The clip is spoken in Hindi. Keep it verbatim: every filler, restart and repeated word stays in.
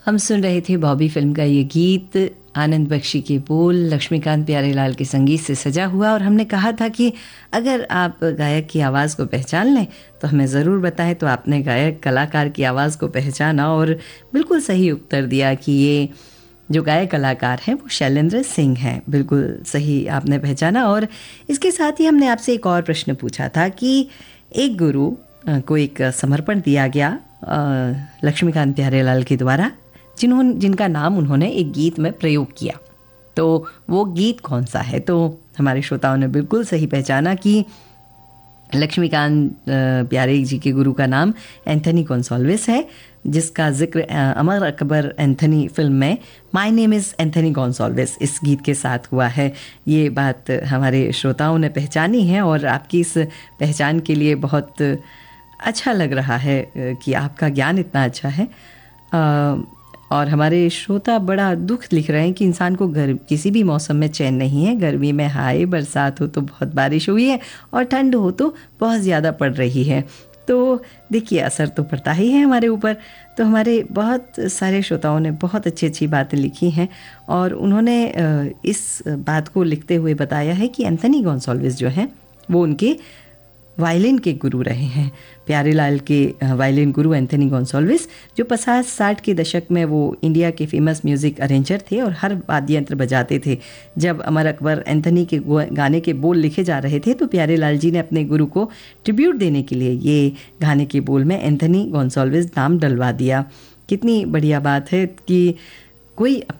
हम सुन रहे थे बॉबी फिल्म का ये गीत, आनंद बख्शी के बोल, लक्ष्मीकांत प्यारेलाल के संगीत से सजा हुआ। और हमने कहा था कि अगर आप गायक की आवाज़ को पहचान लें तो हमें ज़रूर बताएं। तो आपने गायक कलाकार की आवाज़ को पहचाना और बिल्कुल सही उत्तर दिया कि ये जो गायक कलाकार हैं वो शैलेंद्र सिंह हैं। बिल्कुल सही आपने पहचाना। और इसके साथ ही हमने आपसे एक और प्रश्न पूछा था कि एक गुरु को एक समर्पण दिया गया लक्ष्मीकांत प्यारेलाल के द्वारा, जिन्होंने जिनका नाम उन्होंने एक गीत में प्रयोग किया, तो वो गीत कौन सा है? तो हमारे श्रोताओं ने बिल्कुल सही पहचाना कि लक्ष्मीकांत प्यारे जी के गुरु का नाम एंथनी गोंसाल्विस है, जिसका जिक्र अमर अकबर एंथनी फिल्म में my name is Anthony Gonsalves इस गीत के साथ हुआ है। ये बात हमारे श्रोताओं ने पहचानी है और आपकी इस पहचान के लिए बहुत अच्छा लग रहा है कि आपका ज्ञान इतना अच्छा है। आ, और हमारे श्रोता बड़ा दुख लिख रहे हैं कि इंसान को गर्म किसी भी मौसम में चैन नहीं है। गर्मी में हाय, बरसात हो तो बहुत बारिश हुई है और ठंड हो तो बहुत ज़्यादा पड़ रही है। तो देखिए, असर तो पड़ता ही है हमारे ऊपर। तो हमारे बहुत सारे श्रोताओं ने बहुत अच्छी अच्छी बातें लिखी हैं और उन्होंने इस बात को लिखते हुए बताया है कि एंथनी गोंसाल्विस जो हैं वो उनके वायलिन के गुरु रहे हैं। प्यारेलाल के वायलिन गुरु एंथनी गोंसाल्विस, जो पचास साठ के दशक में वो इंडिया के फेमस म्यूज़िक अरेंजर थे और हर वाद्य यंत्र बजाते थे। जब अमर अकबर एंथनी के गाने के बोल लिखे जा रहे थे तो प्यारेलाल जी ने अपने गुरु को ट्रिब्यूट देने के लिए ये गाने के बोल में एंथनी गोंसाल्विस नाम डलवा दिया। कितनी बढ़िया बात है कि कोई